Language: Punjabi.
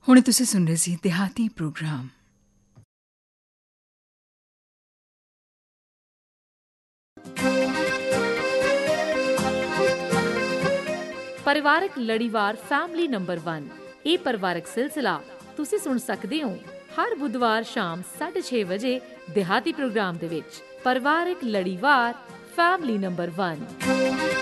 ਹੁਣੇ ਤੁਸੀਂ ਸੁਣ ਰਹੇ ਸੀ ਦਿਹਾਤੀ ਪ੍ਰੋਗਰਾਮ। ਪਰਿਵਾਰਕ ਲੜੀਵਾਰ ਫੈਮਿਲੀ ਨੰਬਰ 1। ਇਹ ਪਰਿਵਾਰਕ ਸਿਲਸਿਲਾ ਤੁਸੀਂ ਸੁਣ ਸਕਦੇ ਹੋ ਹਰ ਬੁੱਧਵਾਰ ਸ਼ਾਮ 6:30 ਵਜੇ ਦਿਹਾਤੀ ਪ੍ਰੋਗਰਾਮ ਦੇ ਵਿੱਚ। ਪਰਿਵਾਰਕ ਲੜੀਵਾਰ ਫੈਮਿਲੀ ਨੰਬਰ 1।